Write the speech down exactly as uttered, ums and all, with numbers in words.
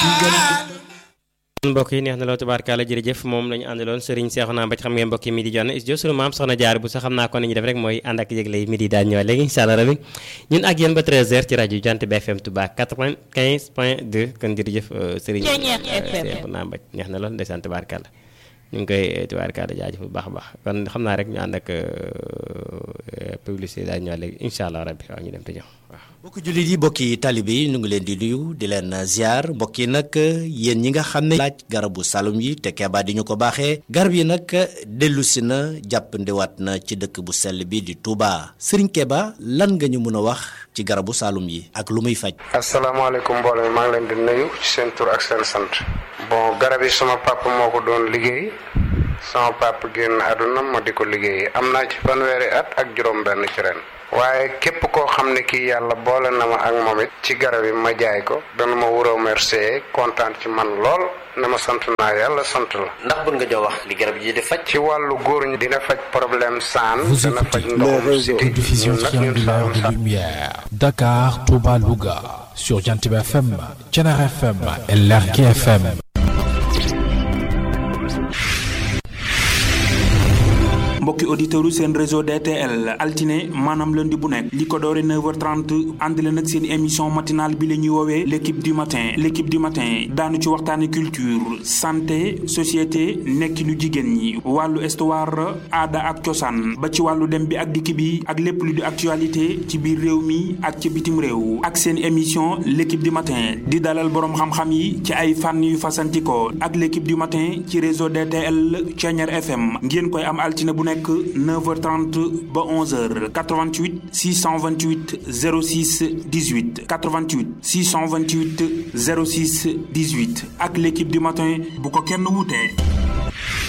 mbokk yi neex na loolu tubaarkàlla jërëjëf moom lañu àndaloon Serigne Cheikhouna Mbaj xam ngeen mbokk yi midi jot na is jo sunu maam soxna jaar bu sax xam naa ko ni ñu def rek mooy ànd ak yëgle yi midi daal ñëwaat léegi incha allah rabi ñun ak yéen ba treize heures ci rajo Jant B F M Touba quatre-vingt-quinze point deux kon jërëjëf Serigne Cheikhouna Mbaj neex na lool ndeysaan tubaarkàlla ñu ngi koy tubaarkàlla jaajëf bu baax a baax kon xam naa rek ñu ànd ak publicité daal ñëwaat léegi incha allah rabi waaw ñu dem te ñëw waaw. mbokki jullit yi mbokki taalibe yi ñu ngi leen di nuyu di leen ziar mbokk yi nag yéen ñi nga xam ne laaj garabu salum yi te Keba di ñu ko baaxee garab yi nag dellusi na jàppandiwaat na ci dëkk bu sell bi di Touba Serigne Keba lan nga ñu mën a wax ci garabu salum yi ak lu muy faj. asalaamaaleykum mbooloo mi maa ngi leen di nuyu ci seen tur ak seen sant. bon garab yi sama papa moo ko doon liggéey sama papa génn àdduna ma di ko liggéey am naa ci fanweeri at ak juróom-benn ci ren. waaye képp koo xam ne kii yàlla boole na ma ak moom it ci garab yi ma jaay ko dana ma wuroo remercier kontaan ci man lool na ma sant naa yàlla sant la. ndax bëgg nga jox wax li garab yi di faj. ci wàllu góor ñi dina faj problème saan. dana faj ndoxum siti ñun nag ñun saan de lumière Dakar, Touba, Louga sur Jant B F M, Thiénaba F M et Lergui F M. mbokki auditeurs seen réseau D T L altine maanaam lundi bu nekk li ko doore neuf heures trente ànd leen ak seen émission matinale bi la ñuy woowee l' équipe du matin l' équipe du matin daanu ci waxtaane culture santé société nekkinu jigéen ñi wàllu histoire aada ak cosaan ba ci wàllu dem bi ak dikk bi ak lépp lu di actualité ci biir réew mi ak ci bitim réew ak seen émission l' équipe du matin di dalal boroom xam-xam yi ci ay fànn yu fasantikoo ak l' équipe du matin ci réseau D T L Thiénaba F M ngeen koy am altine bu nekk neuf heures trente ba onze heures quatre-vingt-huit six cent vingt-huit zéro six dix-huit quatre-vingt-huit six cent vingt-huit zéro six dix-huit ak l'équipe du matin bu ko kenn wutee